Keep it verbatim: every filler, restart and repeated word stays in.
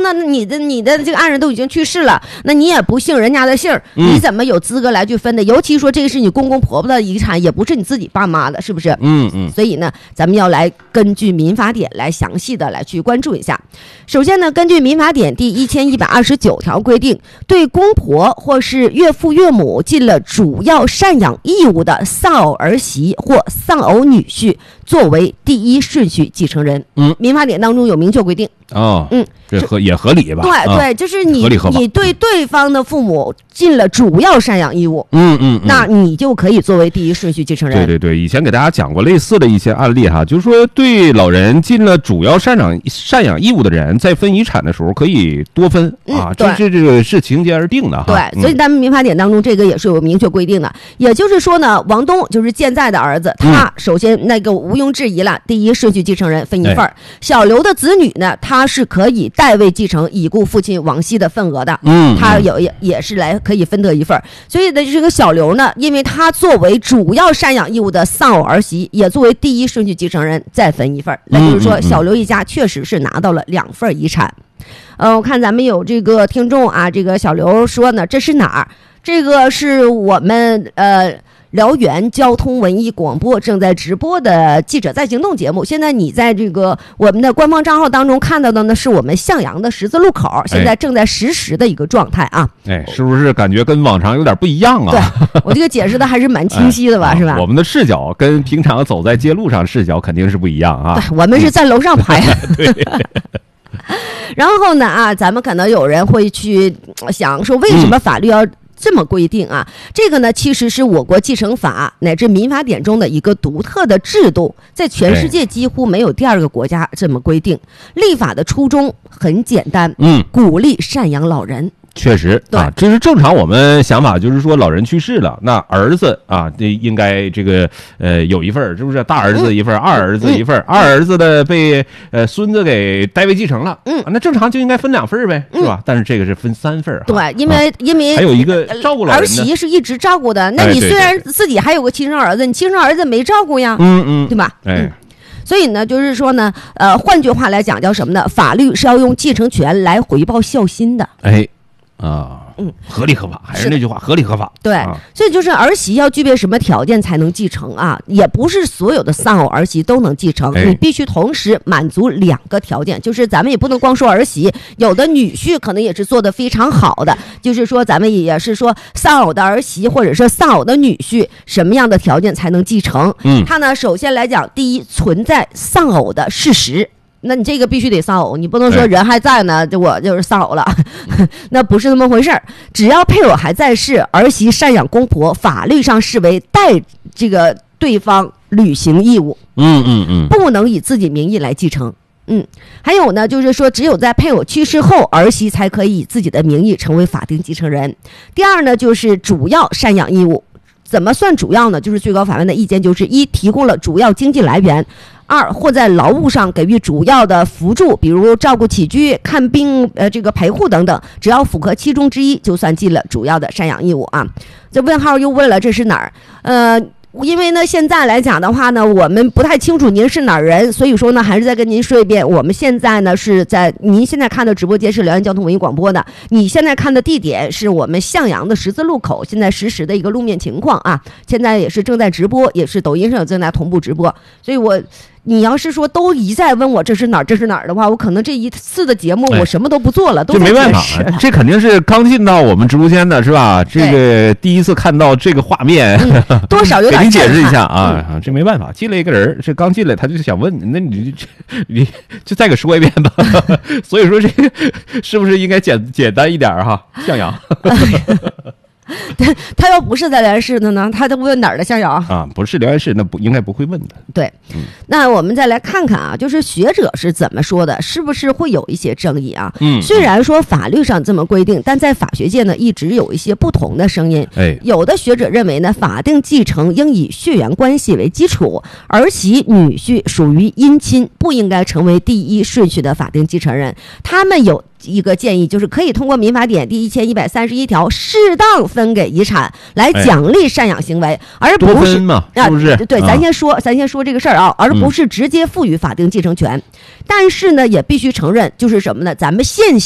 那你的你的这个爱人都已经去世了，那你也不姓人家的姓， 嗯、 你怎么有资格来去分的？尤其说这个是你公公婆婆的遗产，也不是你自己爸妈的，是不是？ 嗯嗯。 所以呢，咱们要来根据民法典来详细的来去关注一下。首先呢，根据民法典第一千一百二十九条规定，对公婆或是岳父岳母尽了主要赡养义务的丧偶儿媳或丧偶女婿，作为第一顺序继承人。 嗯， 民法典当中有明确规定。 哦， 嗯， 这合也合理吧？ 对、 啊、 对，就是你合理合法你对对方的父母尽了主要赡养义务， 嗯嗯，嗯那你就可以作为第一顺序继承人。 对对对，以前给大家讲过类似的一些案例哈，就是说对老人尽了主要赡养赡养义务的人，在分遗产的时候可以多分、 嗯、 啊，这这这个是情节而定的哈。 对， 嗯、 所以咱们民法典当中这个也是有明确规定的。也就是说呢，王东就是健在的儿子，他首先那个毋庸置疑了，第一顺序继承人分一份儿、哎。小刘的子女呢，他是可以代位继承已故父亲往昔的份额的， 嗯， 他有也也是来可以分得一份儿。所以呢，这个小刘呢，因为他作为主要赡养义务的丧偶儿媳，也作为第一顺序继承人，再分一份儿。那就是说，小刘一家确实是拿到了两份遗产。呃，我看咱们有这个听众啊，这个小刘说呢，这是哪儿？这个是我们呃。辽源交通文艺广播正在直播的记者在行动节目，现在你在这个我们的官方账号当中看到的呢，是我们向阳的十字路口，现在正在实时的一个状态啊。 哎，是不是感觉跟往常有点不一样啊？ 对，我这个解释的还是蛮清晰的吧， 哎、 是吧？ 我们的视角跟平常走在街路上视角肯定是不一样啊。 对，我们是在楼上拍。 对。 然后呢啊，咱们可能有人会去想说，为什么法律要这么规定啊？这个呢，其实是我国继承法乃至民法典中的一个独特的制度，在全世界几乎没有第二个国家这么规定。立法的初衷很简单， 嗯， 鼓励赡养老人。 确实啊，这是正常。我们想法就是说，老人去世了，那儿子啊，这应该这个呃有一份，是不是？大儿子一份，嗯、二儿子一份，嗯、二儿子的被呃孙子给代位继承了，嗯、啊，那正常就应该分两份呗，嗯、是吧？但是这个是分三份。 对，因为、啊、因为还有一个照顾老人儿媳是一直照顾的，那你虽然自己还有个亲生儿子，你亲生儿子没照顾呀， 嗯嗯， 对吧？ 哎。 嗯，所以呢，就是说呢，呃，换句话来讲，叫什么呢？法律是要用继承权来回报孝心的。 哎。啊，嗯，合理合法，还是那句话，合理合法。 对、 啊， 所以就是儿媳要具备什么条件才能继承啊？也不是所有的丧偶儿媳都能继承，哎、你必须同时满足两个条件，就是咱们也不能光说儿媳，有的女婿可能也是做得非常好的，就是说咱们也是说丧偶的儿媳或者是丧偶的女婿，什么样的条件才能继承？嗯，他呢，首先来讲，第一，存在丧偶的事实。那你这个必须得丧偶，你不能说人还在呢，就我就是丧偶了，那不是那么回事儿。只要配偶还在世，儿媳赡养公婆，法律上视为代这个对方履行义务， 嗯嗯嗯， 不能以自己名义来继承。嗯，还有呢，就是说，只有在配偶去世后，儿媳才可以以自己的名义成为法定继承人。第二呢，就是主要赡养义务。怎么算主要呢？就是最高法院的意见就是：一，提供了主要经济来源；二，或在劳务上给予主要的辅助，比如照顾起居、看病、呃这个陪护等等，只要符合其中之一，就算尽了主要的赡养义务啊。这问号又问了，这是哪儿？呃。因为呢，现在来讲的话呢，我们不太清楚您是哪儿人，所以说呢，还是再跟您说一遍，我们现在呢是在您现在看的直播间是辽源交通文艺广播的，你现在看的地点是我们向阳的十字路口，现在实时的一个路面情况啊，现在也是正在直播，也是抖音上正在同步直播，所以我。你要是说都一再问我这是哪儿这是哪儿的话，我可能这一次的节目我什么都不做了，哎、都这没办法，这肯定是刚进到我们直播间的是吧？这个第一次看到这个画面， 嗯、多少有点给你解释一下啊，嗯、这没办法，进来一个人，这刚进来他就想问，那你你就再给说一遍吧。所以说这个是不是应该简简单一点哈？向阳。 他他要不是在辽源市的呢，他都问哪儿的向阳啊？不是辽源市，那不应该不会问的。 对，嗯、那我们再来看看啊，就是学者是怎么说的，是不是会有一些争议啊？嗯，虽然说法律上这么规定，但在法学界呢，一直有一些不同的声音。哎，有的学者认为呢，法定继承应以血缘关系为基础，儿媳、女婿属于姻亲，不应该成为第一顺序的法定继承人。他们有。一个建议就是可以通过民法典第一千一百三十一条适当分给遗产来奖励赡养行为，哎、而不是嘛，是不是？ 啊、对，咱先说，啊、咱先说这个事儿啊，而不是直接赋予法定继承权。嗯、但是呢，也必须承认，就是什么呢？咱们现